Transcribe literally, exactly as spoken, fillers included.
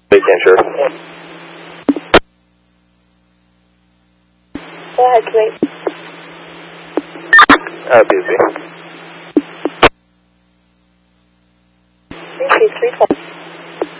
Big ensure. Go ahead, Kuwait. Uh, B S B. three two three twelve.